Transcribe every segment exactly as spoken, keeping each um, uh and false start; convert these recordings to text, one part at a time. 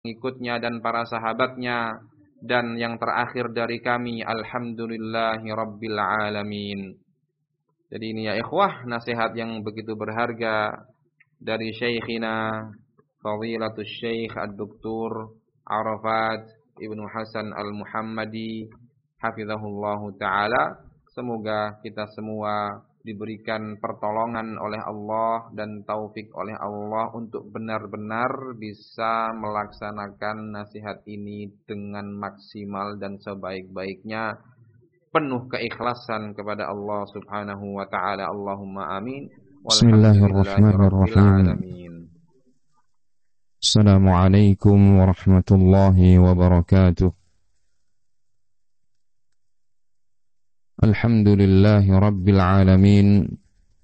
pengikutnya dan para sahabatnya, dan yang terakhir dari kami, alhamdulillahi rabbil alamin. Jadi ini ya ikhwah, nasihat yang begitu berharga dari Syekhina Fadilatul Syekh Ad-Doktor Arafat Ibnu Hasan Al-Muhammadi hafizahullahu ta'ala. Semoga kita semua diberikan pertolongan oleh Allah dan taufik oleh Allah untuk benar-benar bisa melaksanakan nasihat ini dengan maksimal dan sebaik-baiknya, penuh keikhlasan kepada Allah Subhanahu wa taala. Allahumma amin. Bismillahirrahmanirrahim. Assalamualaikum warahmatullahi wabarakatuh. Alhamdulillahi rabbil alamin.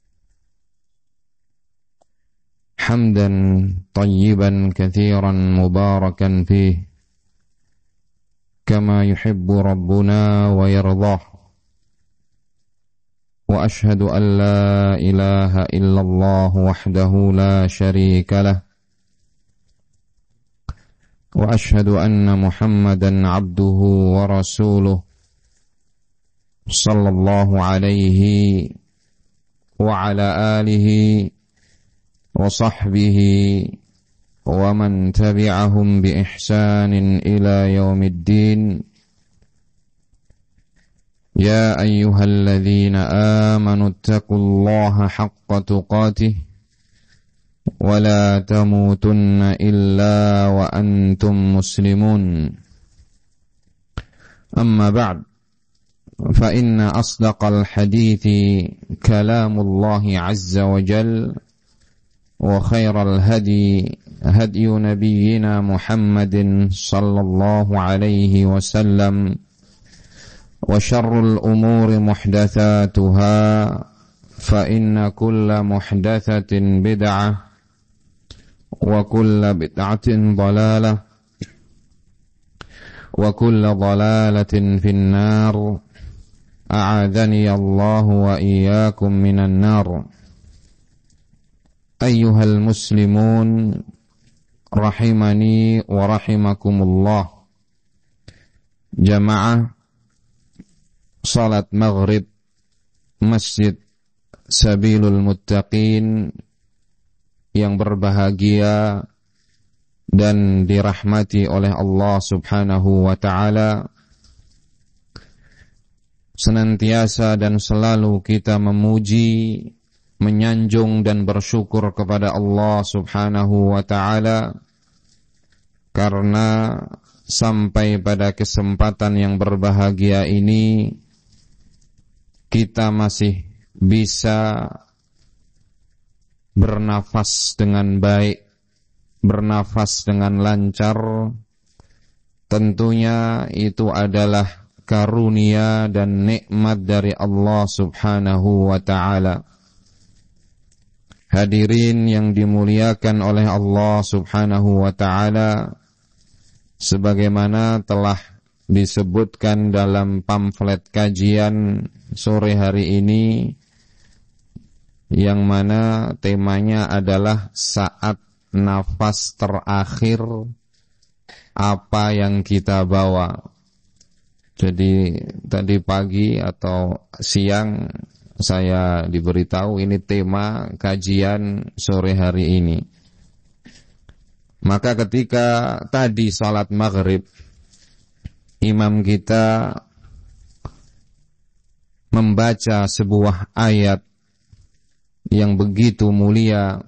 Hamdan tayyiban katsiran mubarakan fih, kama yuhibbu rabbuna wa yardah. Wa ashhadu an la ilaha illallah wahdahu la syarika lah. Wa ashhadu anna Muhammadan abduhu wa rasuluh sallallahu alaihi wa ala alihi wa sahbihi wa man tabi'ahum bi ihsanin ila yaumiddin. Ya ayyuhalladzina amanu taqullaha haqqa tuqatih wa la tamutunna illa wa antum muslimun. Amma ba'd. فإن أصدق الحديث كلام الله عز وجل وخير الهدي هدي نبينا محمد صلى الله عليه وسلم وشر الأمور محدثاتها فإن كل محدثة بدعة وكل بدعة ضلالة وكل ضلالة في النار. أعاذني الله وإياكم من النار. أيها المسلمون رحمني ورحمكم الله. Jamaah salat maghrib Masjid Sabilul Muttaqin yang berbahagia dan dirahmati oleh Allah Subhanahu wa ta'ala, senantiasa dan selalu kita memuji, menyanjung dan bersyukur kepada Allah Subhanahu wa ta'ala, karena sampai pada kesempatan yang berbahagia ini kita masih bisa bernafas dengan baik, bernafas dengan lancar. Tentunya itu adalah karunia dan nikmat dari Allah Subhanahu wa ta'ala. Hadirin yang dimuliakan oleh Allah Subhanahu wa ta'ala, sebagaimana telah disebutkan dalam pamflet kajian sore hari ini, yang mana temanya adalah saat nafas terakhir, apa yang kita bawa. Jadi tadi pagi atau siang saya diberitahu ini tema kajian sore hari ini. Maka ketika tadi salat maghrib, imam kita membaca sebuah ayat yang begitu mulia,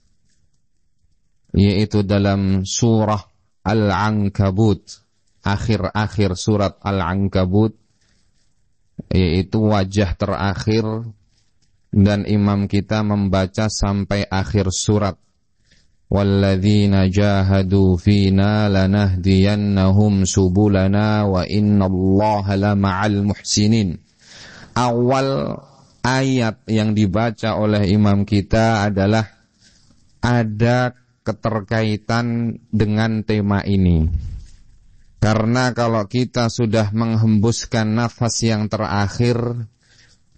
yaitu dalam surah Al-Ankabut, akhir-akhir surat Al-Ankabut, yaitu wajah terakhir, dan imam kita membaca sampai akhir surat. Walladzina jahadu fina lanahdiyannahum subulana wa innallaha lama'al muhsinin. Awal ayat yang dibaca oleh imam kita adalah ada keterkaitan dengan tema ini. Karena kalau kita sudah menghembuskan nafas yang terakhir,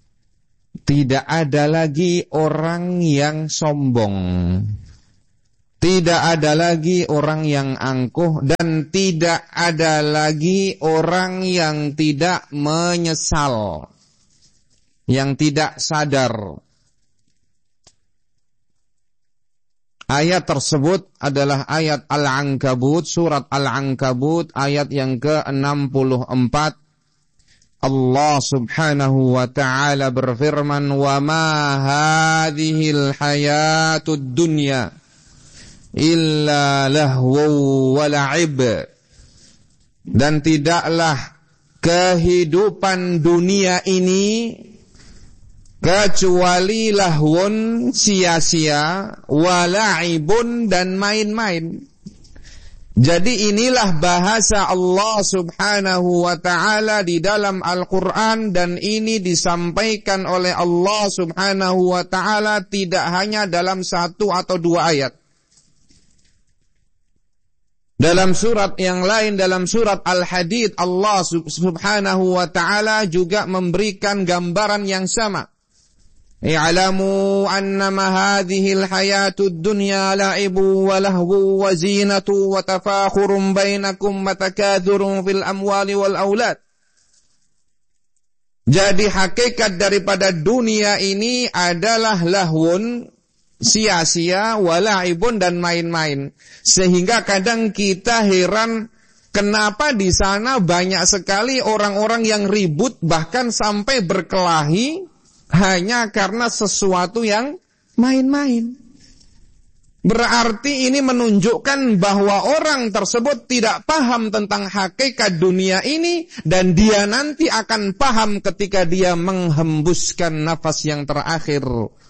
tidak ada lagi orang yang sombong. Tidak ada lagi orang yang angkuh dan tidak ada lagi orang yang tidak menyesal, yang tidak sadar. Ayat tersebut adalah ayat Al-Ankabut, surat Al-Ankabut ayat yang ke enam puluh empat. Allah Subhanahu wa ta'ala berfirman, "Wa ma hadhil hayatud dunya illa lahwu wa la'ib." Dan tidaklah kehidupan dunia ini kecuali lahwun, sia-sia, wa la'ibun, dan main-main. Jadi inilah bahasa Allah Subhanahu wa ta'ala di dalam Al-Quran, dan ini disampaikan oleh Allah Subhanahu wa ta'ala tidak hanya dalam satu atau dua ayat. Dalam surat yang lain, dalam surat Al-Hadid, Allah Subhanahu wa ta'ala juga memberikan gambaran yang sama. I'lamu annama hadhil hayatud dunya la'ibu wa lahwu wa zinatu wa tafakhurun bainakum wa takathurun fil amwali wal aulad. Jadi hakikat daripada dunia ini adalah lahwun, sia-sia, wa la'ibun, dan main-main. Sehingga kadang kita heran kenapa di sana banyak sekali orang-orang yang ribut bahkan sampai berkelahi hanya karena sesuatu yang main-main. Berarti ini menunjukkan bahwa orang tersebut tidak paham tentang hakikat dunia ini, dan dia nanti akan paham ketika dia menghembuskan nafas yang terakhir.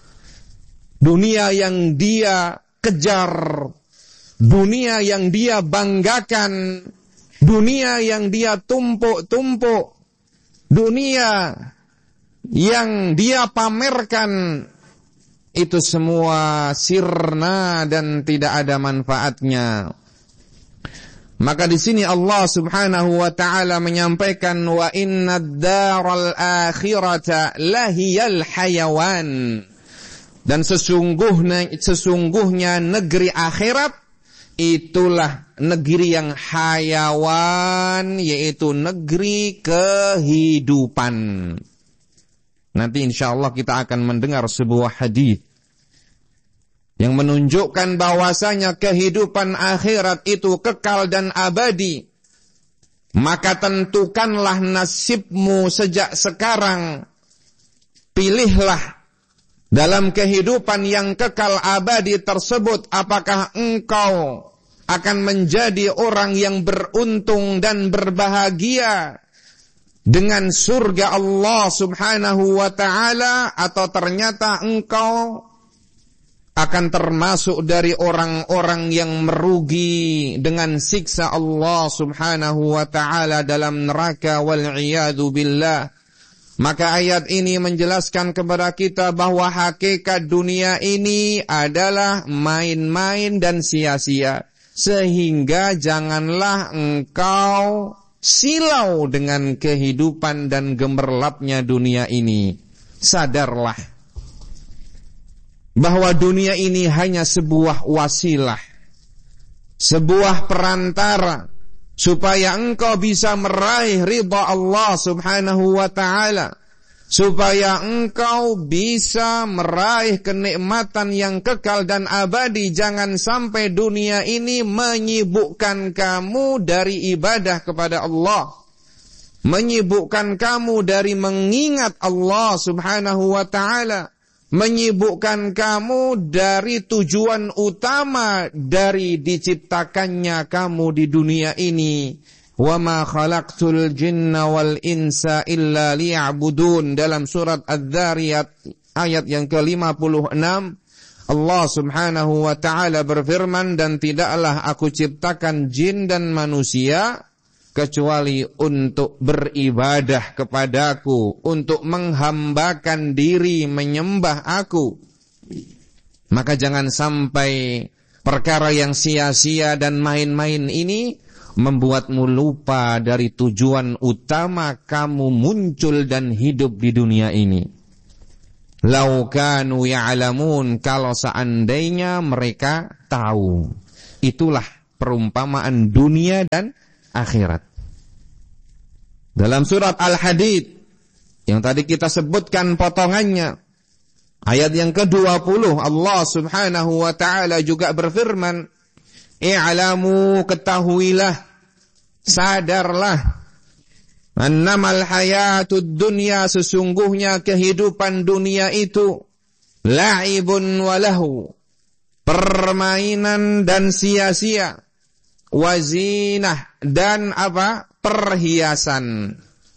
Dunia yang dia kejar, dunia yang dia banggakan, dunia yang dia tumpuk-tumpuk, dunia yang dia pamerkan, itu semua sirna dan tidak ada manfaatnya. Maka di sini Allah Subhanahu wa ta'ala menyampaikan, wa innad daral akhirata lahiyal hayawan. Dan sesungguhnya sesungguhnya negeri akhirat itulah negeri yang hayawan, yaitu negeri kehidupan. Nanti insyaallah kita akan mendengar sebuah hadis yang menunjukkan bahwasanya kehidupan akhirat itu kekal dan abadi. Maka tentukanlah nasibmu sejak sekarang. Pilihlah dalam kehidupan yang kekal abadi tersebut, apakah engkau akan menjadi orang yang beruntung dan berbahagia dengan surga Allah Subhanahu wa ta'ala, atau ternyata engkau akan termasuk dari orang-orang yang merugi dengan siksa Allah Subhanahu wa ta'ala dalam neraka, wal'iyadu billah. Maka ayat ini menjelaskan kepada kita bahwa hakikat dunia ini adalah main-main dan sia-sia. Sehingga janganlah engkau silau dengan kehidupan dan gemerlapnya dunia ini. Sadarlah bahwa dunia ini hanya sebuah wasilah, sebuah perantara supaya engkau bisa meraih ridha Allah Subhanahu wa ta'ala, supaya engkau bisa meraih kenikmatan yang kekal dan abadi. Jangan sampai dunia ini menyibukkan kamu dari ibadah kepada Allah, menyibukkan kamu dari mengingat Allah Subhanahu wa ta'ala, menyibukkan kamu dari tujuan utama dari diciptakannya kamu di dunia ini. Wa ma khalaqtul jinna wal insa illa liya'budun. Dalam surat Adz-Dzariyat ayat yang ke lima puluh enam, Allah Subhanahu wa ta'ala berfirman, dan tidaklah aku ciptakan jin dan manusia kecuali untuk beribadah kepadaku, untuk menghambakan diri menyembah aku. Maka jangan sampai perkara yang sia-sia dan main-main ini membuatmu lupa dari tujuan utama kamu muncul dan hidup di dunia ini. Lau kanu ya'lamun, kalau seandainya mereka tahu. Itulah perumpamaan dunia dan akhirat. Dalam surat Al-Hadid yang tadi kita sebutkan potongannya, ayat yang kedua puluh, Allah Subhanahu wa taala juga berfirman, "I'lamu, ketahuilah, sadarlah, annamal hayatud dunya, sesungguhnya kehidupan dunia itu la'ibun walahu, permainan dan sia-sia, wazinah dan apa? Perhiasan,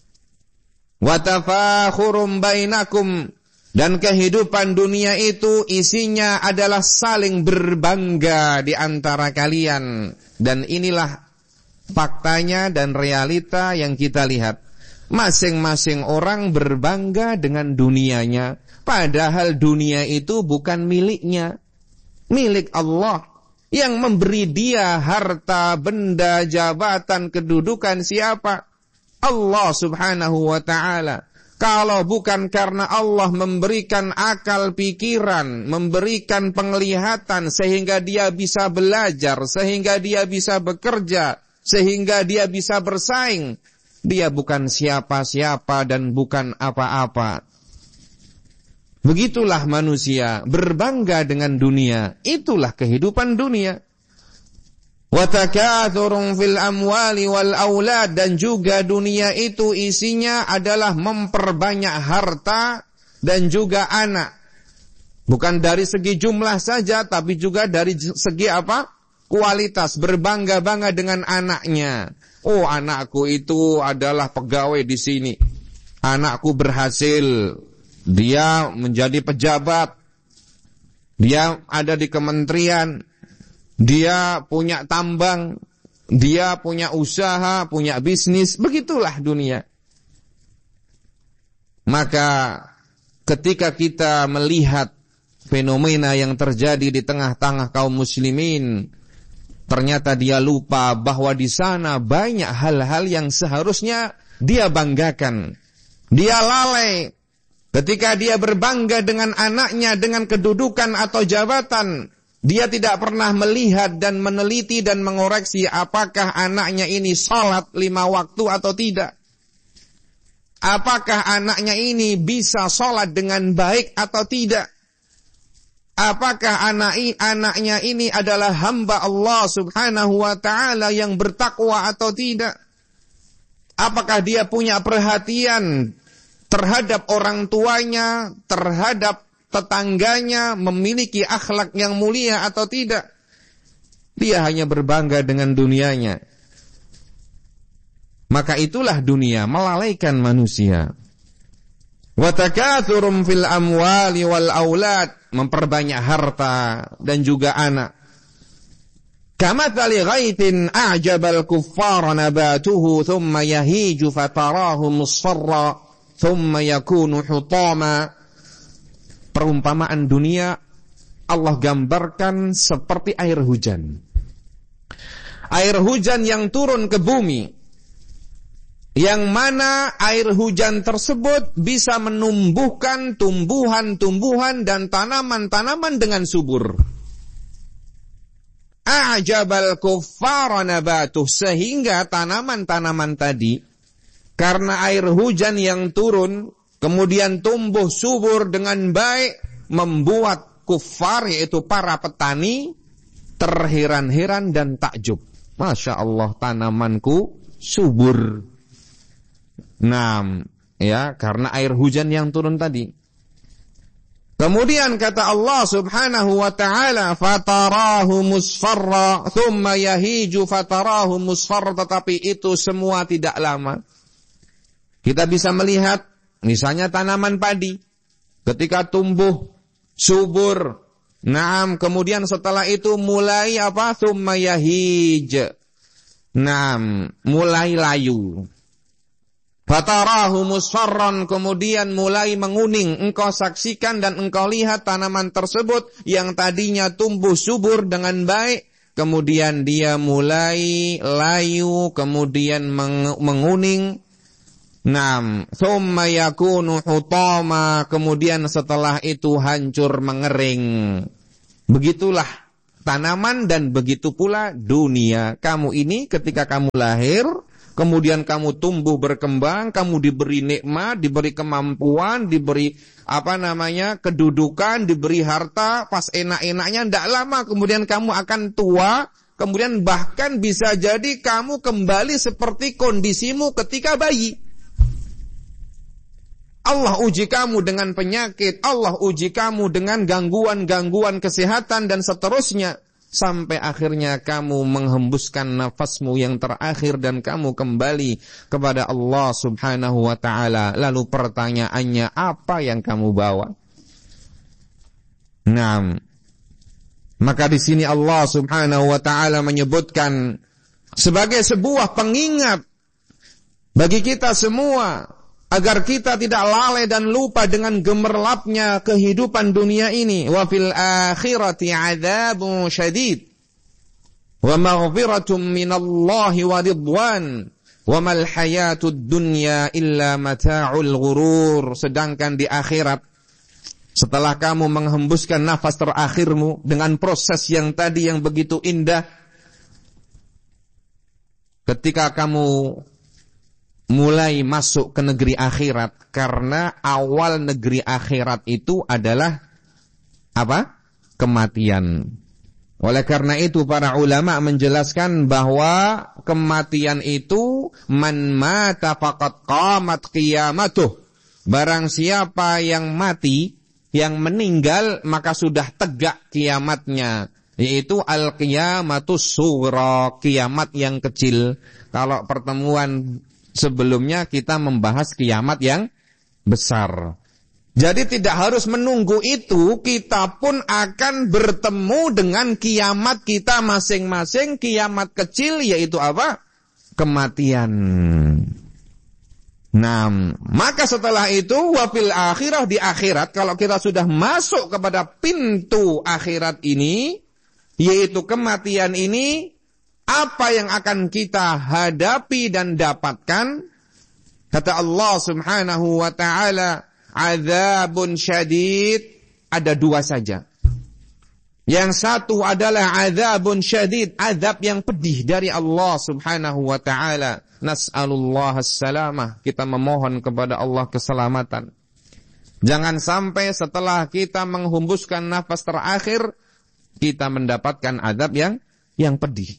watafakhurum bainakum, dan kehidupan dunia itu isinya adalah saling berbangga di antara kalian." Dan inilah faktanya dan realita yang kita lihat. Masing-masing orang berbangga dengan dunianya, padahal dunia itu bukan miliknya, milik Allah. Yang memberi dia harta, benda, jabatan, kedudukan siapa? Allah Subhanahu wa ta'ala. Kalau bukan karena Allah memberikan akal pikiran, memberikan penglihatan sehingga dia bisa belajar, sehingga dia bisa bekerja, sehingga dia bisa bersaing, dia bukan siapa-siapa dan bukan apa-apa. Begitulah manusia, berbangga dengan dunia. Itulah kehidupan dunia. Wa takathurun fil amwali wal aulad, dan juga dunia itu isinya adalah memperbanyak harta dan juga anak. Bukan dari segi jumlah saja, tapi juga dari segi apa? Kualitas, berbangga-bangga dengan anaknya. Oh, anakku itu adalah pegawai di sini. Anakku berhasil, dia menjadi pejabat, dia ada di kementerian, dia punya tambang, dia punya usaha, punya bisnis. Begitulah dunia. Maka ketika kita melihat fenomena yang terjadi di tengah-tengah kaum muslimin, ternyata dia lupa bahwa di sana banyak hal-hal yang seharusnya dia banggakan. Dia lalai ketika dia berbangga dengan anaknya, dengan kedudukan atau jabatan. Dia tidak pernah melihat dan meneliti dan mengoreksi apakah anaknya ini salat lima waktu atau tidak. Apakah anaknya ini bisa salat dengan baik atau tidak. Apakah anak anaknya ini adalah hamba Allah Subhanahu wa ta'ala yang bertakwa atau tidak. Apakah dia punya perhatian terhadap orang tuanya, terhadap tetangganya, memiliki akhlak yang mulia atau tidak. Dia hanya berbangga dengan dunianya. Maka itulah dunia melalaikan manusia. Wa takatsurum fil amwali wal aulad, memperbanyak harta dan juga anak. Kamathali ghaitin a'jabal kuffara nabatuhu thumma yahiju fatarahu musfarra thumma yakunu hutama. Perumpamaan dunia Allah gambarkan seperti air hujan. Air hujan yang turun ke bumi, yang mana air hujan tersebut bisa menumbuhkan tumbuhan-tumbuhan dan tanaman-tanaman dengan subur. A'jabal kuffara nabatuh, sehingga tanaman-tanaman tadi karena air hujan yang turun kemudian tumbuh subur dengan baik, membuat kufar, yaitu para petani, terheran-heran dan takjub. Masya Allah, tanamanku subur. Nah, ya, karena air hujan yang turun tadi. Kemudian kata Allah Subhanahu wa ta'ala, fatarahu musfarra thumma yahiju fatarahu musfarra, tetapi itu semua tidak lama. Kita bisa melihat misalnya tanaman padi, ketika tumbuh subur, naam, kemudian setelah itu mulai apa? Tsumma yahij, naam, mulai layu. Fatarahu musfarran, kemudian mulai menguning. Engkau saksikan dan engkau lihat tanaman tersebut yang tadinya tumbuh subur dengan baik, kemudian dia mulai layu, kemudian menguning. Naam, thumma yakunu hutama, kemudian setelah itu hancur mengering. Begitulah tanaman dan begitu pula dunia. Kamu ini ketika kamu lahir, kemudian kamu tumbuh berkembang, kamu diberi nikmat, diberi kemampuan, diberi apa namanya kedudukan, diberi harta, pas enak-enaknya tidak lama kemudian kamu akan tua, kemudian bahkan bisa jadi kamu kembali seperti kondisimu ketika bayi. Allah uji kamu dengan penyakit, Allah uji kamu dengan gangguan-gangguan kesehatan dan seterusnya. Sampai akhirnya kamu menghembuskan nafasmu yang terakhir dan kamu kembali kepada Allah subhanahu wa ta'ala. Lalu pertanyaannya, apa yang kamu bawa? Nah, maka di sini Allah subhanahu wa ta'ala menyebutkan sebagai sebuah pengingat bagi kita semua, agar kita tidak lalai dan lupa dengan gemerlapnya kehidupan dunia ini. Wa fil akhirati adzabun syadid wa maghfiratun minallahi wa ridwan wa mal hayatud dunya illa mata'ul ghurur. Sedangkan di akhirat, setelah kamu menghembuskan nafas terakhirmu dengan proses yang tadi yang begitu indah, ketika kamu mulai masuk ke negeri akhirat, karena awal negeri akhirat itu adalah apa? Kematian. Oleh karena itu para ulama menjelaskan bahwa kematian itu man mata faqad qamat qiyamatuh. Barang siapa yang mati, yang meninggal, maka sudah tegak kiamatnya, yaitu al-qiyamatus sughra, kiamat yang kecil. Kalau pertemuan sebelumnya kita membahas kiamat yang besar. Jadi tidak harus menunggu itu, kita pun akan bertemu dengan kiamat kita masing-masing. Kiamat kecil yaitu apa? Kematian. Nah, maka setelah itu wafil akhirah, di akhirat, kalau kita sudah masuk kepada pintu akhirat ini, yaitu kematian ini, apa yang akan kita hadapi dan dapatkan? Kata Allah subhanahu wa ta'ala, azabun syadid, ada dua saja. Yang satu adalah azabun syadid, azab yang pedih dari Allah subhanahu wa ta'ala. Nas'alullah as-salamah, kita memohon kepada Allah keselamatan. Jangan sampai setelah kita menghembuskan nafas terakhir, kita mendapatkan azab yang yang pedih.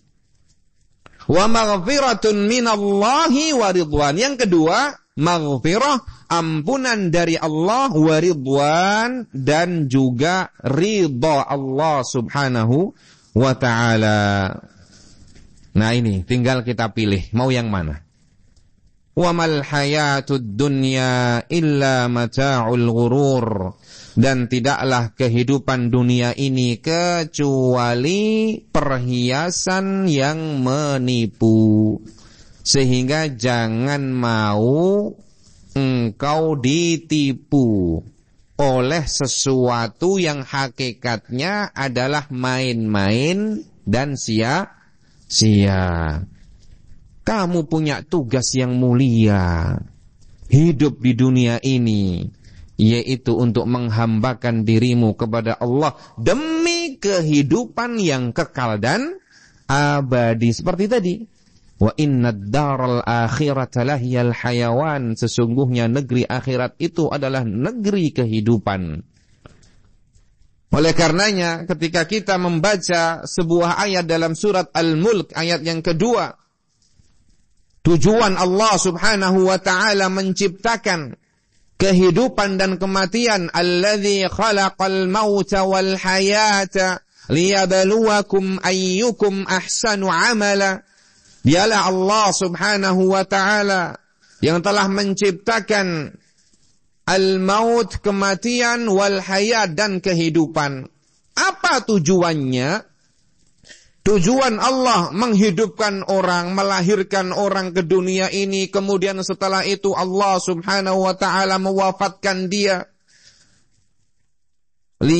Wa maghfiratun minallahi wa ridwan. Yang kedua, maghfirah, ampunan dari Allah, wa ridwan, dan juga ridha Allah subhanahu wa ta'ala. Nah ini, tinggal kita pilih, mau yang mana? Wa mal hayatud dunya illa mata'ul ghurur. Dan tidaklah kehidupan dunia ini kecuali perhiasan yang menipu. Sehingga jangan mau engkau ditipu oleh sesuatu yang hakikatnya adalah main-main dan sia-sia. Kamu punya tugas yang mulia, hidup di dunia ini, yaitu untuk menghambakan dirimu kepada Allah demi kehidupan yang kekal dan abadi. Seperti tadi, wa innad daral akhirata lahiyal hayawan, sesungguhnya negeri akhirat itu adalah negeri kehidupan. Oleh karenanya ketika kita membaca sebuah ayat dalam surat Al-Mulk, ayat yang kedua, tujuan Allah subhanahu wa ta'ala menciptakan kehidupan dan kematian, alladzi khalaqal mauta wal hayata liyabluwakum ayyukum ahsanu amala. Dialah Allah subhanahu wa ta'ala yang telah menciptakan al-maut, kematian, wal hayat, dan kehidupan. Apa tujuannya? Tujuan Allah menghidupkan orang, melahirkan orang ke dunia ini, kemudian setelah itu Allah subhanahu wa ta'ala mewafatkan dia.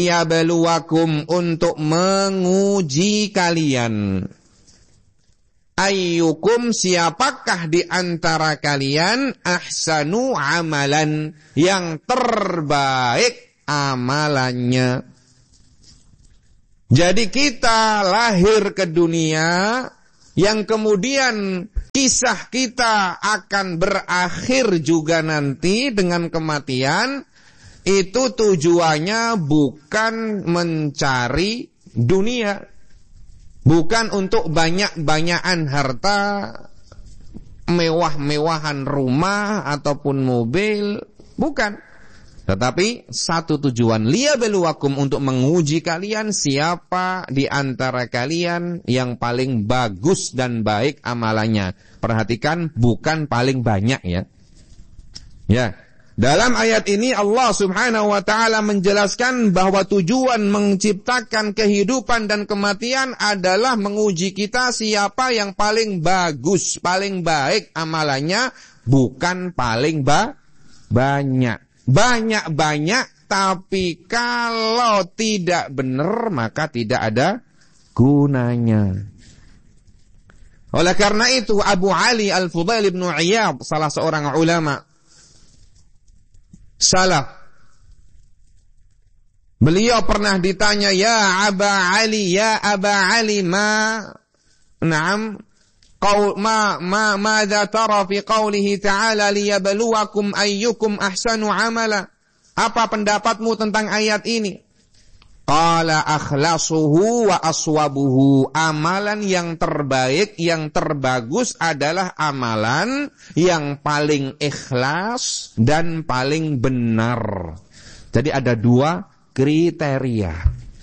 Liyabluwakum, untuk menguji kalian. ayyukum siapakah di antara kalian ahsanu amalan yang terbaik amalannya. Jadi kita lahir ke dunia yang kemudian kisah kita akan berakhir juga nanti dengan kematian, itu tujuannya bukan mencari dunia, bukan untuk banyak-banyakan harta, mewah-mewahan rumah ataupun mobil, bukan. Tetapi satu tujuan, liyabluwakum, untuk menguji kalian siapa di antara kalian yang paling bagus dan baik amalannya. Perhatikan, bukan paling banyak ya. Ya. Dalam ayat ini Allah Subhanahu wa taala menjelaskan bahwa tujuan menciptakan kehidupan dan kematian adalah menguji kita siapa yang paling bagus, paling baik amalannya, bukan paling ba- banyak. Banyak-banyak, tapi kalau tidak benar maka tidak ada gunanya. Oleh karena itu Abu Ali Al-Fudail bin Iyad, salah seorang ulama salaf, beliau pernah ditanya, ya Aba Ali, ya Aba Ali, ma na'am Qaul ma ma madza tara fi qoulihi ta'ala liyabluwakum ayyukum ahsanu amala. Apa pendapatmu tentang ayat ini? Qala akhlasuhu wa aswabuhu. Amalan yang terbaik, yang terbagus adalah amalan yang paling ikhlas dan paling benar. Jadi ada dua kriteria.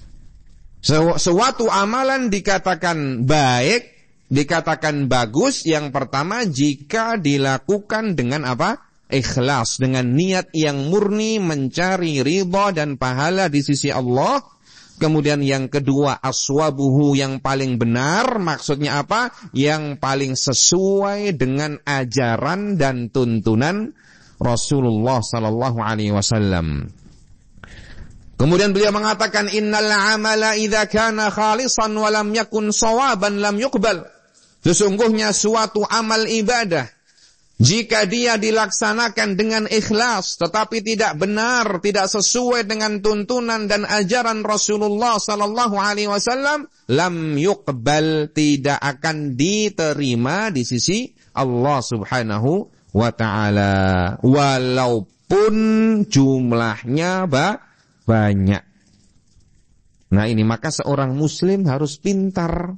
Suatu amalan dikatakan baik, dikatakan bagus, yang pertama jika dilakukan dengan apa? Ikhlas, dengan niat yang murni mencari ridha dan pahala di sisi Allah. Kemudian yang kedua aswabuhu, yang paling benar, maksudnya apa? Yang paling sesuai dengan ajaran dan tuntunan Rasulullah sallallahu alaihi wasallam. Kemudian beliau mengatakan, innal amala idza kana khalisan wa lam yakun shawaban lam yuqbal. Sesungguhnya suatu amal ibadah, jika dia dilaksanakan dengan ikhlas tetapi tidak benar, tidak sesuai dengan tuntunan dan ajaran Rasulullah sallallahu alaihi wasallam, lam yuqbal, tidak akan diterima di sisi Allah Subhanahu wa taala, walaupun jumlahnya ba- banyak. Nah ini, maka seorang muslim harus pintar.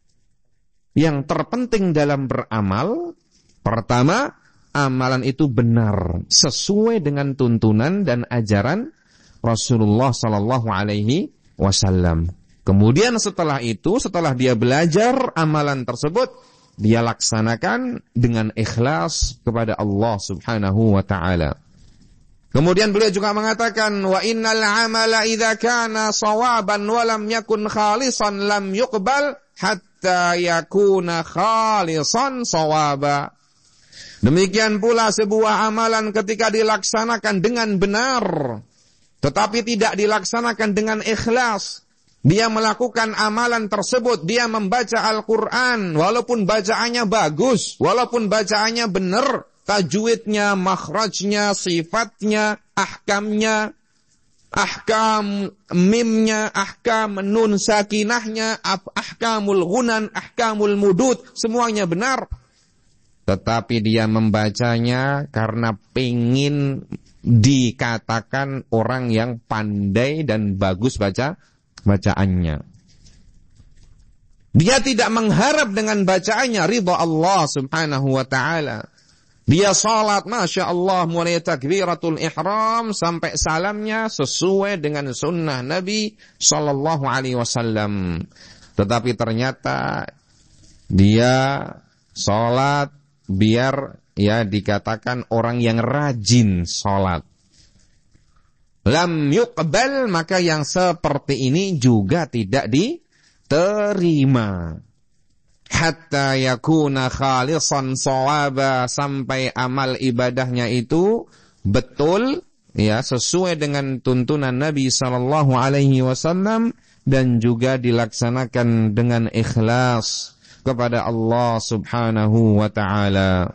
Yang terpenting dalam beramal, pertama, amalan itu benar, sesuai dengan tuntunan dan ajaran Rasulullah sallallahu alaihi wasallam. Kemudian setelah itu, setelah dia belajar amalan tersebut, dia laksanakan dengan ikhlas kepada Allah Subhanahu wa taala. Kemudian beliau juga mengatakan, wa innal amala idza kana shawaban wa lam yakun khalisan lam yuqbal hatta yakuna khalisan shawaba. Demikian pula sebuah amalan ketika dilaksanakan dengan benar tetapi tidak dilaksanakan dengan ikhlas, dia melakukan amalan tersebut, dia membaca Al-Qur'an walaupun bacaannya bagus, walaupun bacaannya benar, tajwidnya, makhrajnya, sifatnya, ahkamnya, ahkam mimnya, ahkam nun sakinahnya, ahkamul ghunan, ahkamul mudud, semuanya benar. Tetapi dia membacanya karena pengin dikatakan orang yang pandai dan bagus baca bacaannya. Dia tidak mengharap dengan bacaannya ridha Allah Subhanahu wa taala. Dia salat, Masya Allah, mulai takbiratul ihram sampai salamnya sesuai dengan sunnah Nabi Sallallahu Alaihi Wasallam. Tetapi ternyata dia salat biar ya dikatakan orang yang rajin salat. Lam yuqbal, maka yang seperti ini juga tidak diterima. Hatta yakuna khalisan shawaba, sampai amal ibadahnya itu betul ya sesuai dengan tuntunan Nabi sallallahu alaihi wasallam dan juga dilaksanakan dengan ikhlas. kepada Allah Subhanahu wa ta'ala.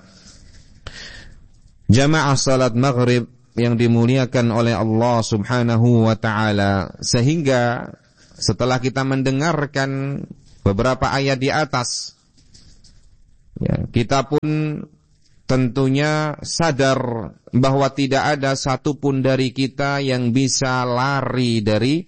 Jamaah salat maghrib yang dimuliakan oleh Allah Subhanahu wa ta'ala, sehingga setelah kita mendengarkan beberapa ayat di atas, ya, kita pun tentunya sadar bahwa tidak ada satupun dari kita yang bisa lari dari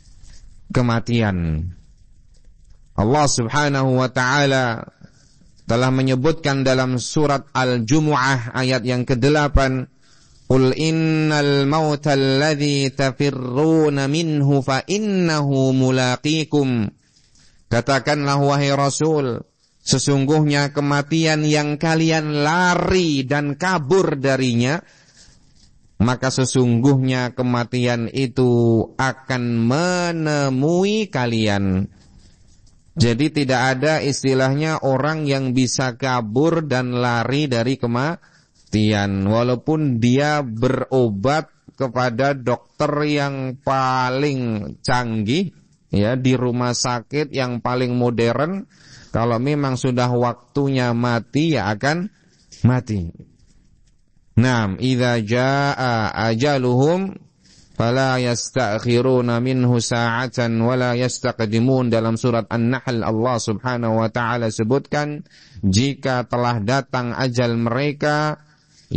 kematian. Allah Subhanahu wa ta'ala telah menyebutkan dalam surat Al-Jumu'ah ayat yang kedelapan, Qul innal mauta alladhi tafirruna minhu fa innahu mulaqikum. Katakanlah wahai Rasul, sesungguhnya kematian yang kalian lari dan kabur darinya, maka sesungguhnya kematian itu akan menemui kalian. Jadi tidak ada istilahnya orang yang bisa kabur dan lari dari kematian, walaupun dia berobat kepada dokter yang paling canggih, ya, di rumah sakit yang paling modern. Kalau memang sudah waktunya mati, ya akan mati. Naam, idza jaa ajaluhum fala yastakhiruna minhu sa'atan wala yastaqdimun. Dalam surat An-Nahl Allah Subhanahu wa ta'ala sebutkan, jika telah datang ajal mereka,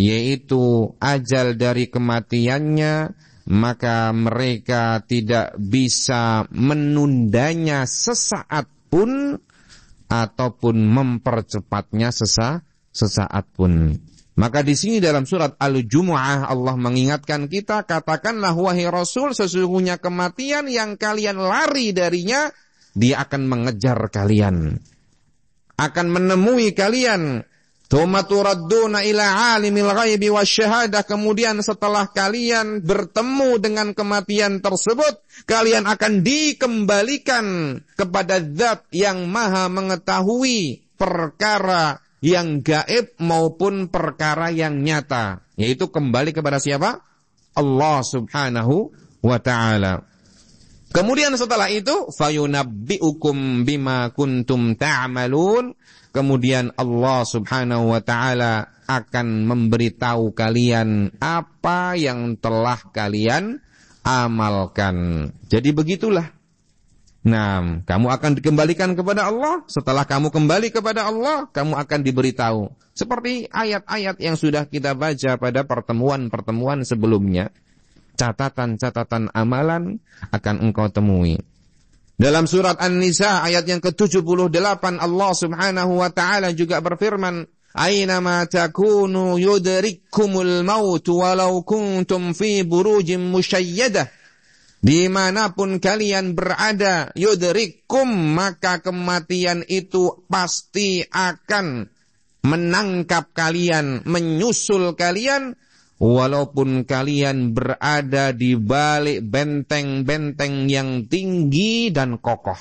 yaitu ajal dari kematiannya, maka mereka tidak bisa menundanya sesaat pun ataupun mempercepatnya sesa, sesaat pun. Maka di sini dalam surat Al-Jumu'ah Allah mengingatkan kita, katakanlah wahai Rasul, sesungguhnya kematian yang kalian lari darinya, dia akan mengejar kalian, akan menemui kalian. Tsumma turadduna ila alimil ghaibi wasyahadah. Kemudian setelah kalian bertemu dengan kematian tersebut, kalian akan dikembalikan kepada Zat yang Maha mengetahui perkara yang gaib maupun perkara yang nyata, yaitu kembali kepada siapa? Allah Subhanahu wa ta'ala. Kemudian setelah itu, fayunabbi'ukum bima kuntum ta'malun. Kemudian Allah Subhanahu wa ta'ala akan memberitahu kalian apa yang telah kalian amalkan. Jadi begitulah. Nah, kamu akan dikembalikan kepada Allah. Setelah kamu kembali kepada Allah, kamu akan diberitahu. Seperti ayat-ayat yang sudah kita baca pada pertemuan-pertemuan sebelumnya. Catatan-catatan amalan akan engkau temui. Dalam surat An-Nisa ayat yang ke tujuh puluh delapan, Allah Subhanahu wa ta'ala juga berfirman, Aynama takunu yudrikkumul maut walau kuntum fi burujim musyayyadah. Dimanapun kalian berada, yudrikkum, maka kematian itu pasti akan menangkap kalian, menyusul kalian, walaupun kalian berada di balik benteng-benteng yang tinggi dan kokoh.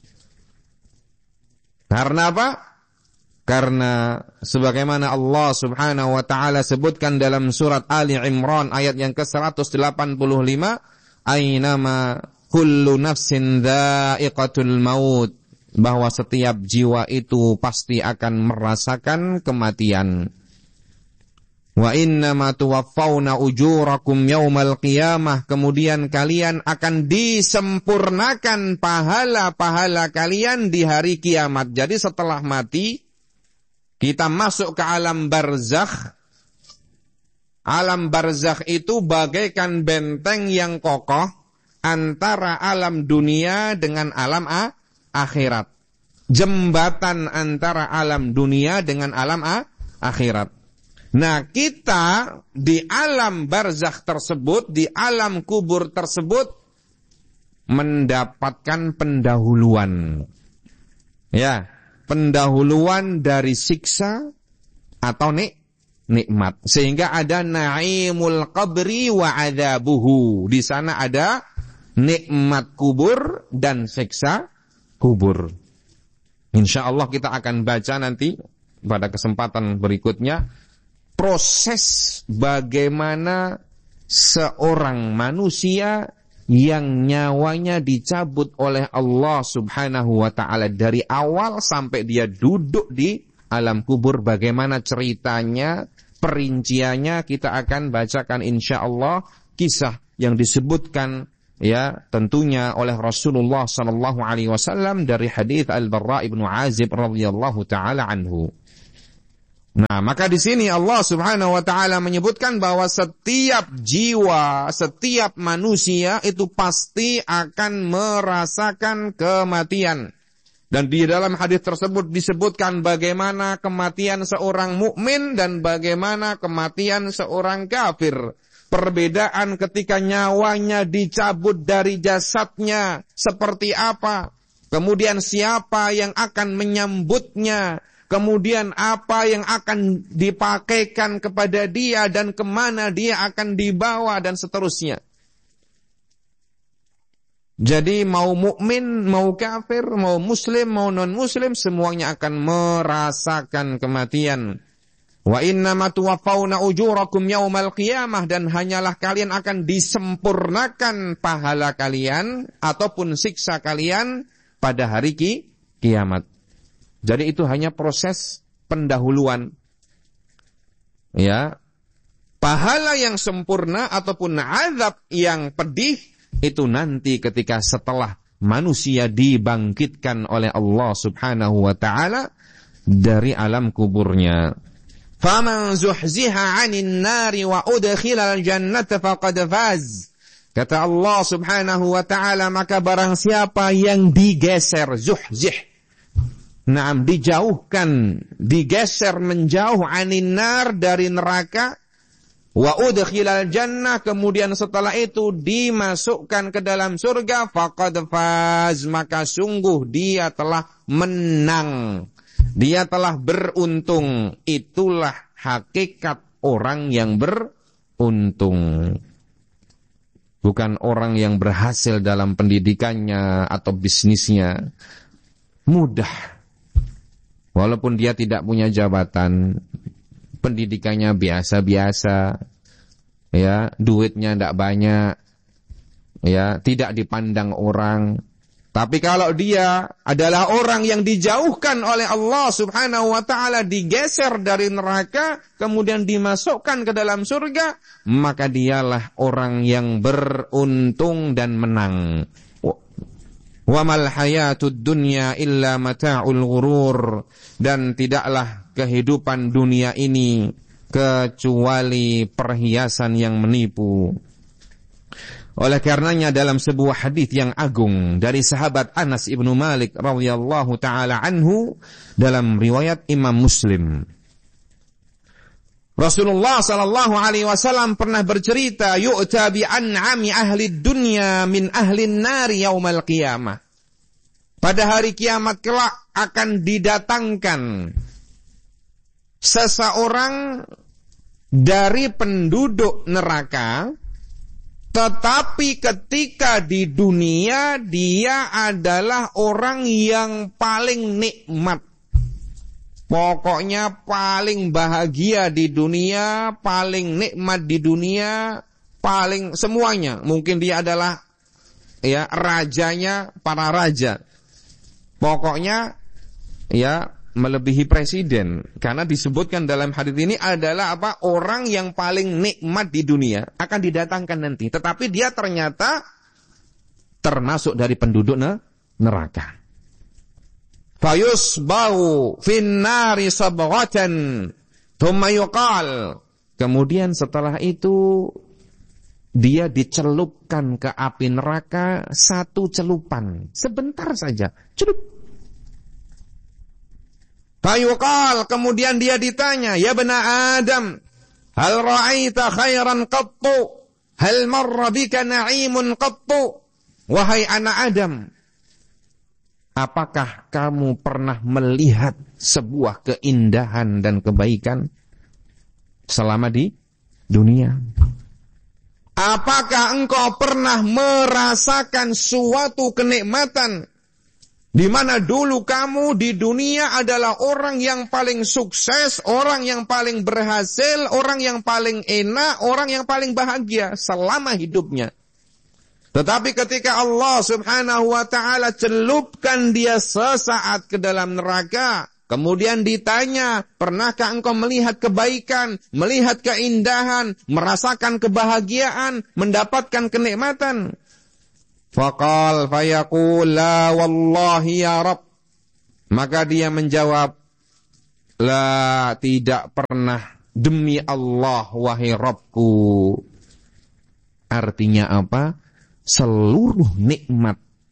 Karena apa? Karena sebagaimana Allah Subhanahu wa ta'ala sebutkan dalam surat Ali Imran ayat yang ke seratus delapan puluh lima, Aynama kullu nafsin dha'iqatul maut, bahwa setiap jiwa itu pasti akan merasakan kematian. Wa innama tuwaffawna ujurakum yaumal qiyamah, kemudian kalian akan disempurnakan pahala-pahala kalian di hari kiamat. Jadi setelah mati, kita masuk ke alam barzakh. Alam barzakh itu bagaikan benteng yang kokoh antara alam dunia dengan alam a- akhirat. Jembatan antara alam dunia dengan alam a- akhirat. Nah, kita di alam barzakh tersebut, di alam kubur tersebut, mendapatkan pendahuluan. Ya, pendahuluan dari siksa atau nik nikmat, sehingga ada naimul qabri wa adzabuhu. Di sana ada nikmat kubur dan siksa kubur. Insyaallah kita akan baca nanti pada kesempatan berikutnya proses bagaimana seorang manusia yang nyawanya dicabut oleh Allah subhanahu wa ta'ala dari awal sampai dia duduk di alam kubur. Bagaimana ceritanya, perinciannya kita akan bacakan insyaallah kisah yang disebutkan ya tentunya oleh Rasulullah sallallahu alaihi wasallam dari hadis Al-Barra ibnu Azib radhiyallahu taala anhu. Nah, maka di sini Allah Subhanahu wa taala menyebutkan bahwa setiap jiwa, setiap manusia itu pasti akan merasakan kematian. Dan di dalam hadis tersebut disebutkan bagaimana kematian seorang mukmin dan bagaimana kematian seorang kafir. Perbedaan ketika nyawanya dicabut dari jasadnya seperti apa? Kemudian siapa yang akan menyambutnya? Kemudian apa yang akan dipakaikan kepada dia dan kemana dia akan dibawa dan seterusnya. Jadi mau mukmin, mau kafir, mau muslim, mau non-muslim, semuanya akan merasakan kematian. Wa innama tuwaffawna ujurakum yaumal qiyamah, dan hanyalah kalian akan disempurnakan pahala kalian ataupun siksa kalian pada hari ki, kiamat. Jadi itu hanya proses pendahuluan. Ya. Pahala yang sempurna ataupun azab yang pedih itu nanti ketika setelah manusia dibangkitkan oleh Allah Subhanahu wa taala dari alam kuburnya. Faman zuhziha 'anil nari wa udkhilal jannata faqad faz. Kata Allah Subhanahu wa taala, maka barang siapa yang digeser, zuhzih, Naam, dijauhkan, digeser menjauh anin nar dari neraka, wa udkhilal jannah, kemudian setelah itu dimasukkan ke dalam surga, faqad faz, maka sungguh dia telah menang, dia telah beruntung. Itulah hakikat orang yang beruntung. Bukan orang yang berhasil dalam pendidikannya atau bisnisnya. Mudah. Walaupun dia tidak punya jabatan, pendidikannya biasa-biasa, ya, duitnya tidak banyak, ya, tidak dipandang orang. Tapi kalau dia adalah orang yang dijauhkan oleh Allah Subhanahu wa taala, digeser dari neraka, kemudian dimasukkan ke dalam surga, maka dialah orang yang beruntung dan menang. Wa mal hayatud dunya illa mata'ul ghurur, dan tidaklah kehidupan dunia ini kecuali perhiasan yang menipu. Oleh karenanya dalam sebuah hadis yang agung dari sahabat Anas ibnu Malik radhiyallahu taala anhu dalam riwayat Imam Muslim, Rasulullah sallallahu alaihi wasallam pernah bercerita, yu'ta bi an'ami ahli dunya min ahli nari yaumal qiyamah. Pada hari kiamat kelak akan didatangkan seseorang dari penduduk neraka, tetapi ketika di dunia dia adalah orang yang paling nikmat. Pokoknya paling bahagia di dunia, paling nikmat di dunia, paling semuanya. Mungkin dia adalah ya rajanya para raja. Pokoknya ya melebihi presiden, karena disebutkan dalam hadis ini adalah apa? Orang yang paling nikmat di dunia akan didatangkan nanti, tetapi dia ternyata termasuk dari penduduk neraka. Fayusbau finnari sabghatan thumma yuqal, kemudian setelah itu dia dicelupkan ke api neraka satu celupan, sebentar saja, celup. Fayuqal, kemudian dia ditanya, ya bena Adam, hal ra'aita khairan qattu, hal marra bika na'imun qattu. Wahai anak Adam, apakah kamu pernah melihat sebuah keindahan dan kebaikan selama di dunia? Apakah engkau pernah merasakan suatu kenikmatan di mana dulu kamu di dunia adalah orang yang paling sukses, orang yang paling berhasil, orang yang paling enak, orang yang paling bahagia selama hidupnya. Tetapi ketika Allah subhanahu wa ta'ala celupkan dia sesaat ke dalam neraka, kemudian ditanya, pernahkah engkau melihat kebaikan, melihat keindahan, merasakan kebahagiaan, mendapatkan kenikmatan? Faqal fayaqul la wallahi ya Rabb. Maka dia menjawab, la, tidak pernah, demi Allah wahai Rabbku. Artinya apa? Seluruh nikmat,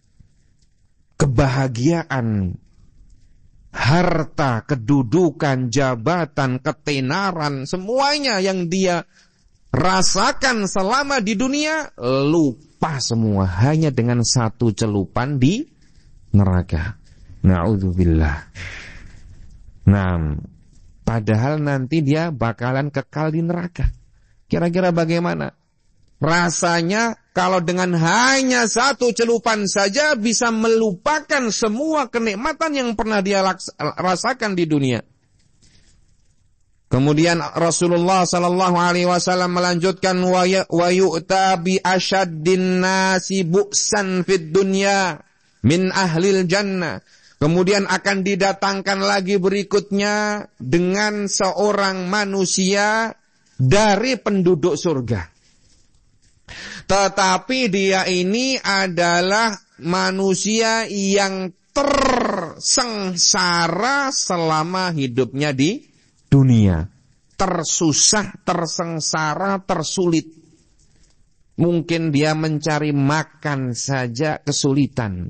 kebahagiaan, harta, kedudukan, jabatan, ketenaran, semuanya yang dia rasakan selama di dunia, lupa semua hanya dengan satu celupan di neraka. Na'udzubillah. Nah, padahal nanti dia bakalan kekal di neraka. Kira-kira bagaimana rasanya kalau dengan hanya satu celupan saja bisa melupakan semua kenikmatan yang pernah dia rasakan di dunia? Kemudian Rasulullah sallallahu alaihi wasallam melanjutkan, wa yu'ta bi asyaddin nasi bu'san fid dunya min ahlil jannah. Kemudian akan didatangkan lagi berikutnya dengan seorang manusia dari penduduk surga. Tetapi dia ini adalah manusia yang tersengsara selama hidupnya di dunia. Tersusah, tersengsara, tersulit. Mungkin dia mencari makan saja kesulitan.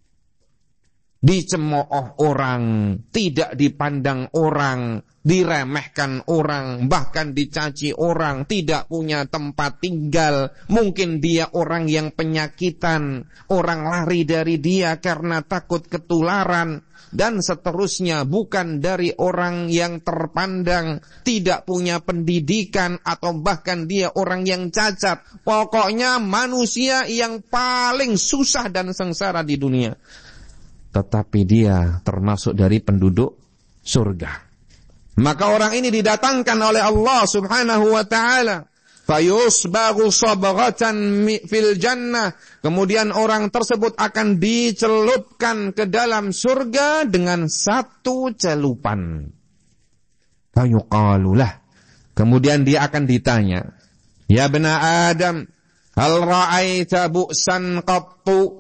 Dicemooh orang, tidak dipandang orang, diremehkan orang, bahkan dicaci orang, tidak punya tempat tinggal. Mungkin dia orang yang penyakitan, orang lari dari dia karena takut ketularan, dan seterusnya. Bukan dari orang yang terpandang, tidak punya pendidikan, atau bahkan dia orang yang cacat. Pokoknya manusia yang paling susah dan sengsara di dunia. Tetapi dia termasuk dari penduduk surga. Maka orang ini didatangkan oleh Allah subhanahu wa ta'ala. Fayusbaghu sabghatan fil jannah. Kemudian orang tersebut akan dicelupkan ke dalam surga dengan satu celupan. Fayuqalulah. Kemudian dia akan ditanya, ya bena Adam, hal ra'aita bu'san qattu?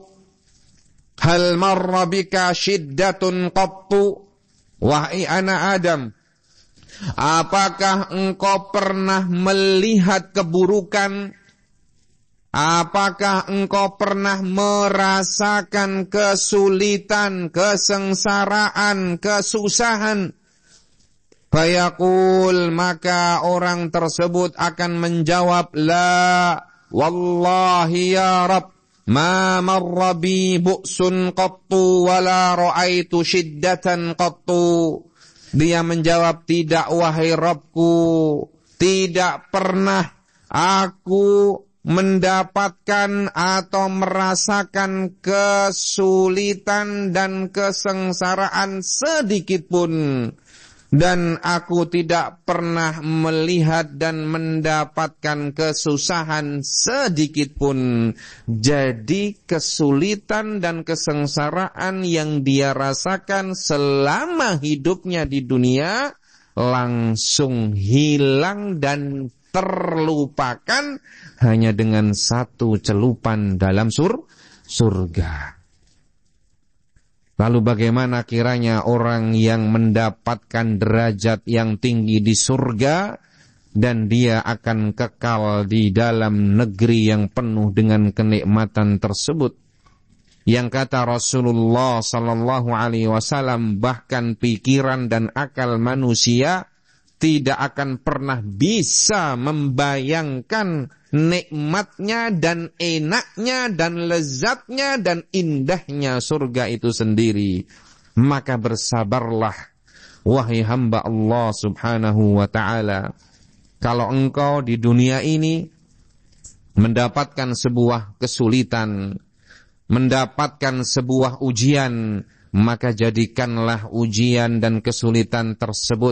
Hal marra bika syiddatun qattu? Wahai anak Adam, apakah engkau pernah melihat keburukan? Apakah engkau pernah merasakan kesulitan, kesengsaraan, kesusahan? Fayaqul, maka orang tersebut akan menjawab, la wallahi ya Rabb, ma marra bi bu'sun qattu wala ra'aitu syiddatan qattu. Dia menjawab, tidak wahai Rabbku, tidak pernah aku mendapatkan atau merasakan kesulitan dan kesengsaraan sedikit pun. Dan aku tidak pernah melihat dan mendapatkan kesusahan sedikit pun. Jadi kesulitan dan kesengsaraan yang dia rasakan selama hidupnya di dunia langsung hilang dan terlupakan hanya dengan satu celupan dalam sur surga. Lalu bagaimana kiranya orang yang mendapatkan derajat yang tinggi di surga dan dia akan kekal di dalam negeri yang penuh dengan kenikmatan tersebut? Yang kata Rasulullah sallallahu alaihi wasallam, bahkan pikiran dan akal manusia tidak akan pernah bisa membayangkan nikmatnya dan enaknya dan lezatnya dan indahnya surga itu sendiri. Maka bersabarlah wahai hamba Allah subhanahu wa ta'ala. Kalau engkau di dunia ini mendapatkan sebuah kesulitan, mendapatkan sebuah ujian, maka jadikanlah ujian dan kesulitan tersebut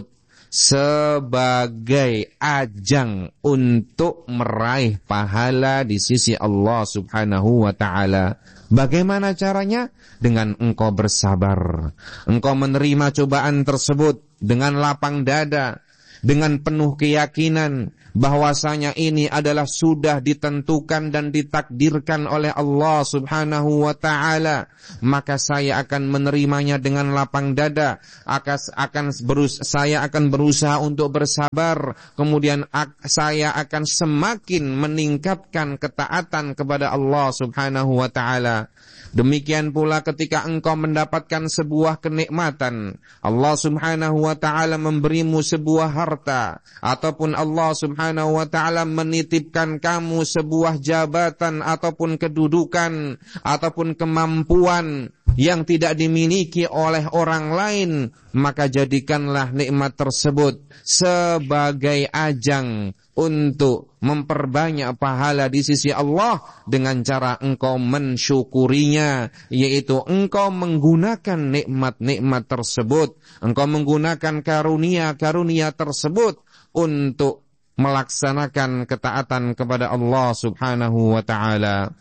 sebagai ajang untuk meraih pahala di sisi Allah Subhanahu wa ta'ala. Bagaimana caranya? Dengan engkau bersabar. Engkau menerima cobaan tersebut dengan lapang dada, dengan penuh keyakinan bahwasanya ini adalah sudah ditentukan dan ditakdirkan oleh Allah Subhanahu wa ta'ala, maka saya akan menerimanya dengan lapang dada. Akas, akan berus, saya akan berusaha untuk bersabar. Kemudian ak, saya akan semakin meningkatkan ketaatan kepada Allah Subhanahu wa ta'ala. Demikian pula ketika engkau mendapatkan sebuah kenikmatan, Allah Subhanahu wa ta'ala memberimu sebuah harta, ataupun Allah Subhanahu wa ta'ala menitipkan kamu sebuah jabatan ataupun kedudukan ataupun kemampuan yang tidak dimiliki oleh orang lain, maka jadikanlah nikmat tersebut sebagai ajang untuk memperbanyak pahala di sisi Allah dengan cara engkau mensyukurinya, yaitu engkau menggunakan nikmat-nikmat tersebut, engkau menggunakan karunia-karunia tersebut untuk melaksanakan ketaatan kepada Allah Subhanahu wa ta'ala.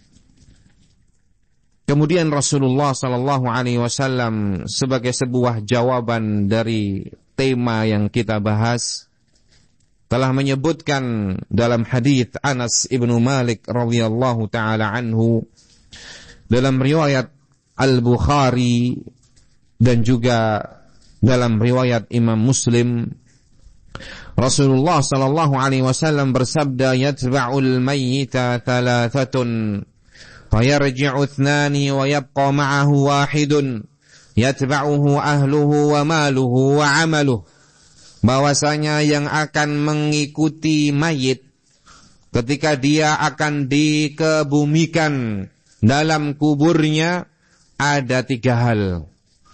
Kemudian Rasulullah sallallahu alaihi wasallam sebagai sebuah jawaban dari tema yang kita bahas telah menyebutkan dalam hadis Anas ibnu Malik radhiyallahu taala anhu dalam riwayat Al-Bukhari dan juga dalam riwayat Imam Muslim, Rasulullah sallallahu alaihi wasallam bersabda, yatba'ul mayyita thalathatun fayarji'u ithnani wa yabqa ma'ahu wahidun yatba'uhu ahluhu wa maluhu wa 'amaluhu. Bahwasanya yang akan mengikuti mayit ketika dia akan dikebumikan dalam kuburnya ada tiga hal.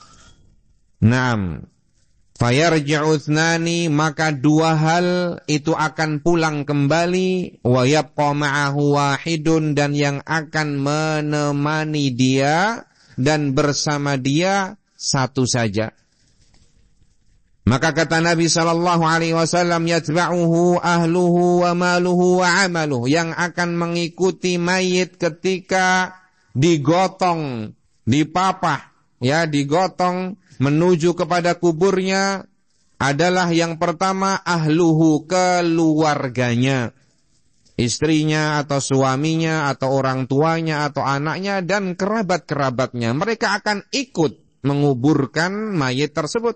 Naam. Fayarji'u ithnani, maka dua hal itu akan pulang kembali, wa yabqa ma'ahu wahidun, dan yang akan menemani dia dan bersama dia satu saja. Maka kata Nabi sallallahu alaihi wasallam, yatba'uhu ahluhu wa maluhu wa 'amaluhu, yang akan mengikuti mayit ketika digotong, dipapah, ya, digotong menuju kepada kuburnya adalah yang pertama ahluhu, keluarganya, istrinya atau suaminya atau orang tuanya atau anaknya dan kerabat-kerabatnya. Mereka akan ikut menguburkan mayit tersebut.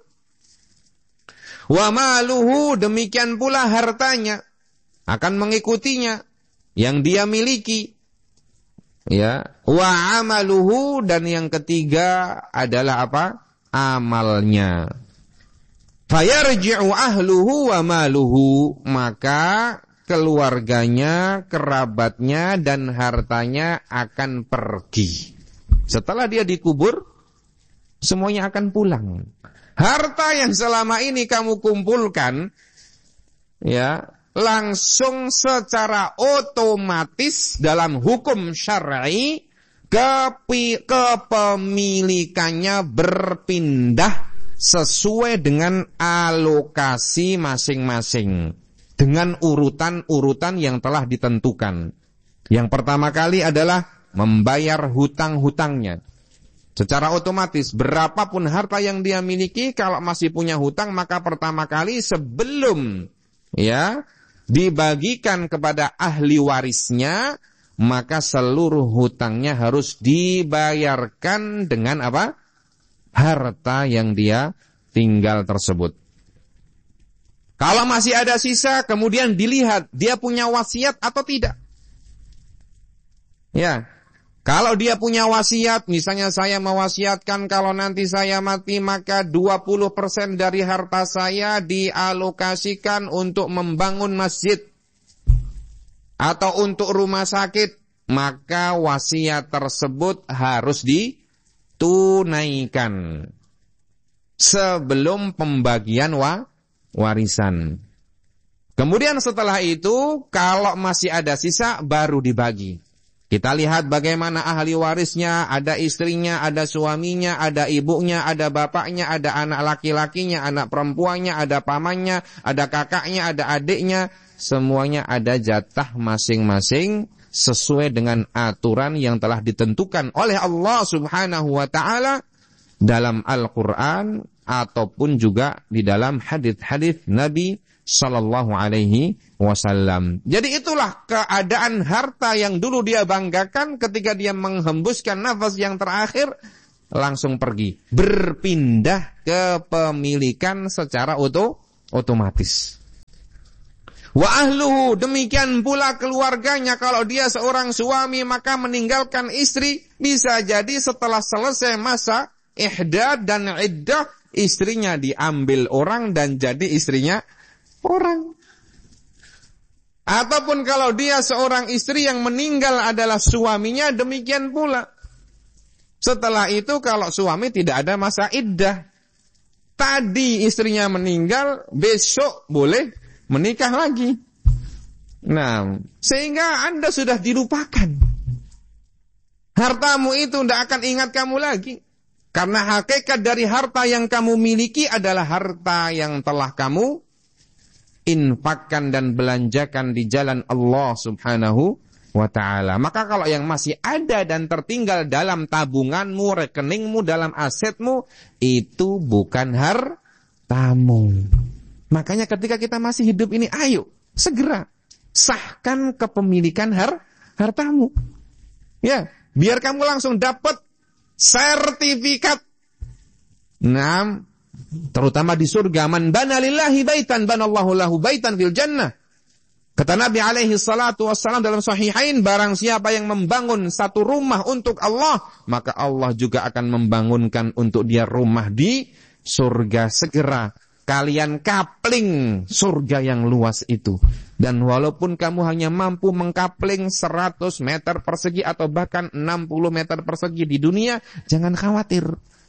Wa maluhu, demikian pula hartanya akan mengikutinya yang dia miliki. Ya, wa amaluhu, dan yang ketiga adalah apa? Amalnya. Fayarji'u ahluhu wa maluhu, maka keluarganya, kerabatnya dan hartanya akan pergi. Setelah dia dikubur, semuanya akan pulang. Harta yang selama ini kamu kumpulkan, ya, langsung secara otomatis dalam hukum syar'i kepemilikannya berpindah sesuai dengan alokasi masing-masing, dengan urutan-urutan yang telah ditentukan. Yang pertama kali adalah membayar hutang-hutangnya. Secara otomatis, berapapun harta yang dia miliki, kalau masih punya hutang, maka pertama kali sebelum ya dibagikan kepada ahli warisnya, maka seluruh hutangnya harus dibayarkan dengan apa? Harta yang dia tinggal tersebut. Kalau masih ada sisa, kemudian dilihat dia punya wasiat atau tidak. Ya. Kalau dia punya wasiat, misalnya saya mewasiatkan kalau nanti saya mati maka dua puluh persen dari harta saya dialokasikan untuk membangun masjid atau untuk rumah sakit, maka wasiat tersebut harus ditunaikan sebelum pembagian wa, warisan. Kemudian setelah itu, kalau masih ada sisa, baru dibagi. Kita lihat bagaimana ahli warisnya, ada istrinya, ada suaminya, ada ibunya, ada bapaknya, ada anak laki-lakinya, anak perempuannya, ada pamannya, ada kakaknya, ada adiknya. Semuanya ada jatah masing-masing sesuai dengan aturan yang telah ditentukan oleh Allah Subhanahu wa taala dalam Al-Qur'an ataupun juga di dalam hadis-hadis Nabi sallallahu alaihi wasallam. Jadi itulah keadaan harta yang dulu dia banggakan ketika dia menghembuskan nafas yang terakhir langsung pergi, berpindah kepemilikan secara oto, otomatis. Wa ahluhu, demikian pula keluarganya. Kalau dia seorang suami maka meninggalkan istri, bisa jadi setelah selesai masa ihdad dan iddah, istrinya diambil orang dan jadi istrinya orang. Ataupun kalau dia seorang istri yang meninggal adalah suaminya, demikian pula. Setelah itu kalau suami tidak ada masa iddah, tadi istrinya meninggal, besok boleh menikah lagi. Nah, sehingga Anda sudah dilupakan. Hartamu itu tidak akan ingat kamu lagi. Karena hakikat dari harta yang kamu miliki adalah harta yang telah kamu infakkan dan belanjakan di jalan Allah Subhanahu wa ta'ala. Maka kalau yang masih ada dan tertinggal dalam tabunganmu, rekeningmu, dalam asetmu, itu bukan hartamu. Makanya ketika kita masih hidup ini, ayo segera sahkan kepemilikan har hartamu. Ya, biar kamu langsung dapat sertifikat. Nah, terutama di surga, man bana lillahi baitan banallahu lahu baitan fil jannah. Kata Nabi alaihi salatu wassalam dalam sahihain, barang siapa yang membangun satu rumah untuk Allah, maka Allah juga akan membangunkan untuk dia rumah di surga. Segera kalian kapling surga yang luas itu. Dan walaupun kamu hanya mampu mengkapling seratus meter persegi atau bahkan enam puluh meter persegi di dunia, jangan khawatir.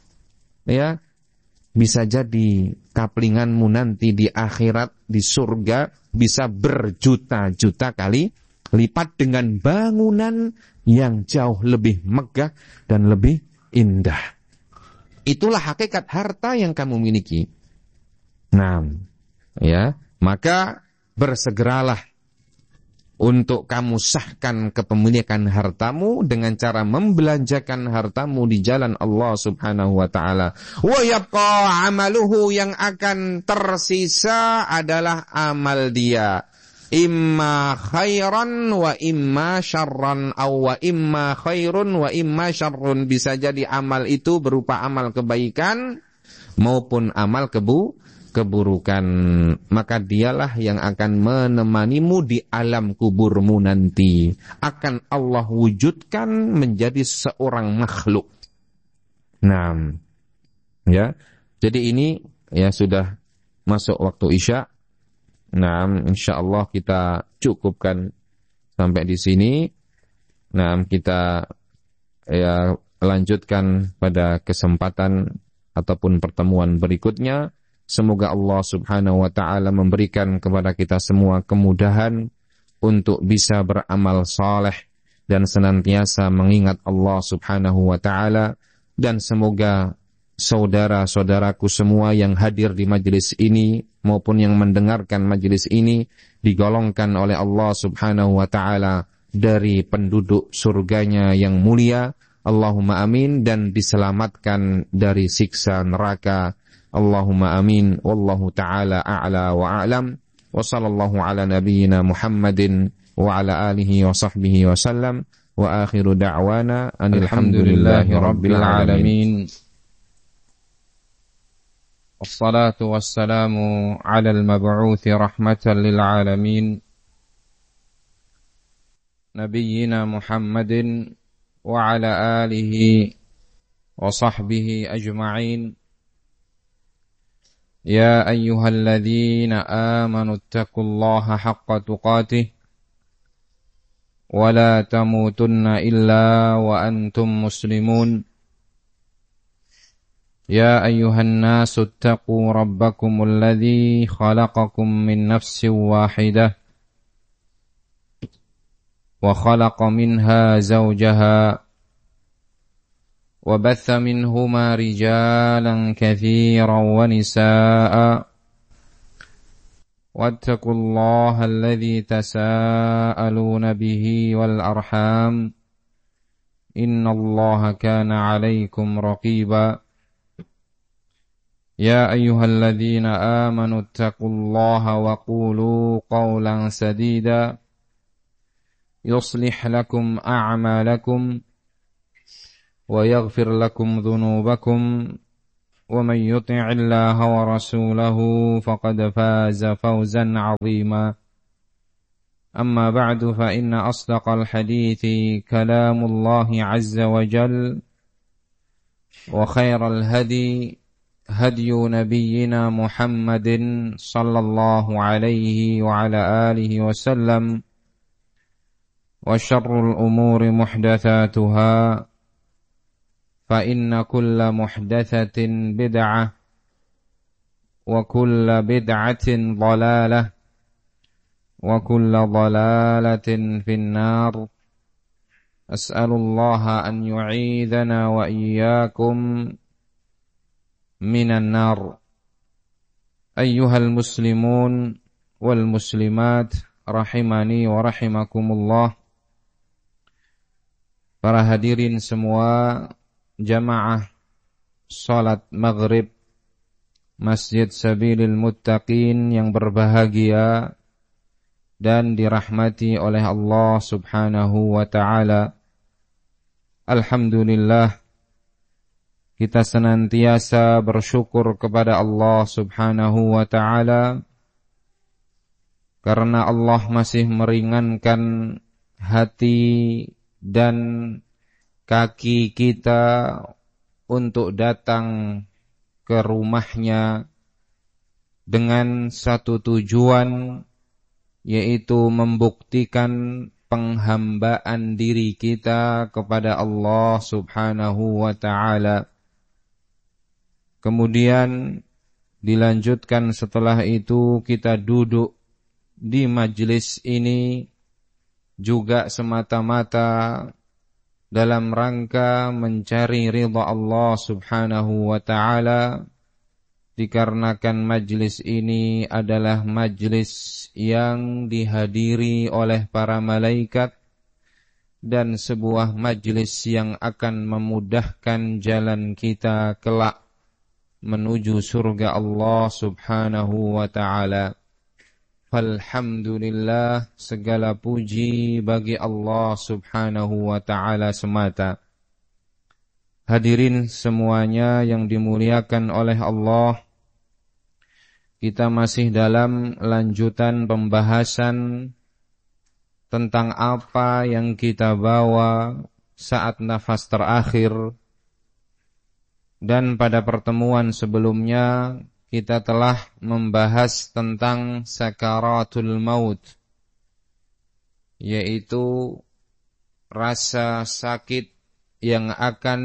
Ya, bisa jadi kaplinganmu nanti di akhirat, di surga, bisa berjuta-juta kali lipat dengan bangunan yang jauh lebih megah dan lebih indah. Itulah hakikat harta yang kamu miliki. Nah, ya, maka bersegeralah untuk kamu sahkan kepemilikan hartamu dengan cara membelanjakan hartamu di jalan Allah Subhanahu wa taala. Wa yabqa amaluhu, yang akan tersisa adalah amal dia. Imma khairan wa imma syarran, aw wa imma khairun wa imma syarrun. Bisa jadi amal itu berupa amal kebaikan maupun amal kebu keburukan. Maka dialah yang akan menemanimu di alam kuburmu nanti. Akan Allah wujudkan menjadi seorang makhluk. Nah, ya. Jadi ini ya sudah masuk waktu Isya. Nah, insyaallah kita cukupkan sampai di sini. Nah, kita ya lanjutkan pada kesempatan ataupun pertemuan berikutnya. Semoga Allah Subhanahu wa ta'ala memberikan kepada kita semua kemudahan untuk bisa beramal saleh dan senantiasa mengingat Allah Subhanahu wa ta'ala. Dan semoga saudara-saudaraku semua yang hadir di majelis ini maupun yang mendengarkan majelis ini digolongkan oleh Allah Subhanahu wa ta'ala dari penduduk surganya yang mulia. Allahumma amin. Dan diselamatkan dari siksa neraka. Allahumma amin. Wallahu ta'ala a'la wa a'lam. Wa sallallahu ala nabiyyina Muhammadin wa ala alihi wa sahbihi wa sallam. Wa akhiru da'wana alhamdulillahi rabbil alamin. Wassalatu wassalamu ala al-mab'uthi rahmatan lil alamin. Nabiyyina Muhammadin wa ala alihi wa sahbihi ajma'in. يا أيها الذين آمنوا اتقوا الله حق تقاته ولا تموتن إلا وأنتم مسلمون يا أيها الناس اتقوا ربكم الذي خلقكم من نفس واحدة وخلق منها زوجها وبث منهما رجالا كثيرا ونساء واتقوا الله الذي تساءلون به والأرحام إن الله كان عليكم رقيبا يا أيها الذين آمنوا اتقوا الله وقولوا قولا سديدا يصلح لكم أعمالكم ويغفر لكم ذنوبكم ومن يطع الله ورسوله فقد فاز فوزا عظيما أما بعد فإن أصدق الحديث كلام الله عز وجل وخير الهدي هدي نبينا محمد صلى الله عليه وعلى آله وسلم وشر الأمور محدثاتها فإن كل محدثة بدعة وكل بدعة ضلالة وكل ضلالة في النار أسأل الله أن يعيذنا وإياكم من النار أيها المسلمون والمسلمات rahimani wa rahimakumullah. Para hadirin semua jamaah salat maghrib Masjid Sabilil Muttaqin yang berbahagia dan dirahmati oleh Allah Subhanahu wa ta'ala. Alhamdulillah, kita senantiasa bersyukur kepada Allah Subhanahu wa ta'ala karena Allah masih meringankan hati dan kaki kita untuk datang ke rumahnya dengan satu tujuan, yaitu membuktikan penghambaan diri kita kepada Allah Subhanahu wa ta'ala. Kemudian dilanjutkan setelah itu kita duduk di majlis ini juga semata-mata dalam rangka mencari ridha Allah Subhanahu wa ta'ala, dikarenakan majlis ini adalah majlis yang dihadiri oleh para malaikat dan sebuah majlis yang akan memudahkan jalan kita kelak menuju surga Allah Subhanahu wa ta'ala. Alhamdulillah, segala puji bagi Allah Subhanahu wa ta'ala semata. Hadirin semuanya yang dimuliakan oleh Allah, kita masih dalam lanjutan pembahasan tentang apa yang kita bawa saat nafas terakhir. Dan pada pertemuan sebelumnya kita telah membahas tentang sakaratul maut, yaitu rasa sakit yang akan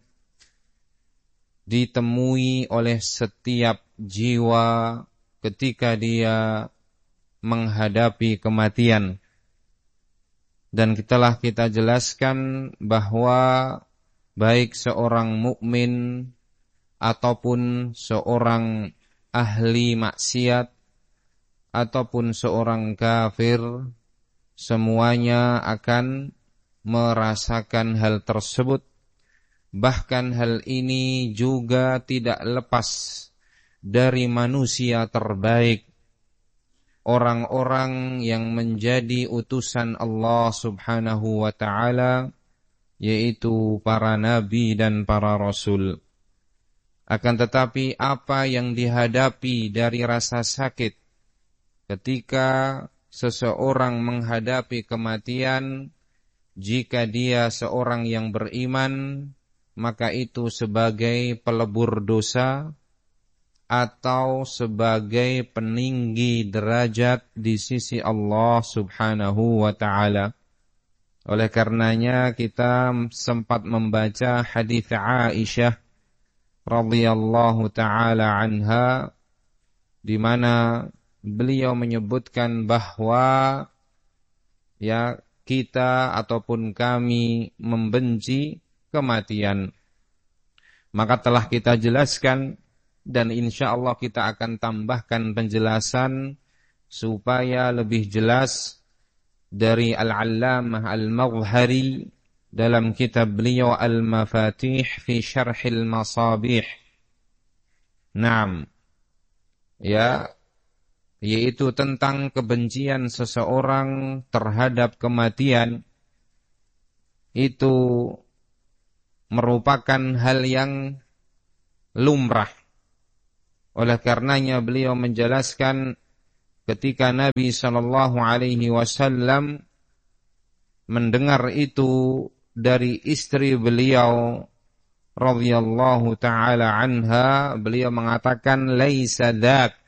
ditemui oleh setiap jiwa ketika dia menghadapi kematian. Dan telah kita jelaskan bahwa baik seorang mukmin ataupun seorang ahli maksiat ataupun seorang kafir, semuanya akan merasakan hal tersebut. Bahkan hal ini juga tidak lepas dari manusia terbaik, orang-orang yang menjadi utusan Allah Subhanahu wa ta'ala, yaitu para nabi dan para rasul. Akan tetapi apa yang dihadapi dari rasa sakit ketika seseorang menghadapi kematian, jika dia seorang yang beriman, maka itu sebagai pelebur dosa atau sebagai peninggi derajat di sisi Allah Subhanahu wa ta'ala. Oleh karenanya kita sempat membaca hadis Aisyah radhiyallahu ta'ala anha, di mana beliau menyebutkan bahwa ya kita ataupun kami membenci kematian. Maka telah kita jelaskan dan insya Allah kita akan tambahkan penjelasan supaya lebih jelas dari Al-Allamah Al-Madhhari dalam kitab beliau Al-Mafatih fi Syarhil Masabih. Naam. Ya, yaitu tentang kebencian seseorang terhadap kematian itu merupakan hal yang lumrah. Oleh karenanya beliau menjelaskan ketika Nabi sallallahu alaihi wasallam mendengar itu dari istri beliau radhiyallahu taala anha, beliau mengatakan laisa dzak,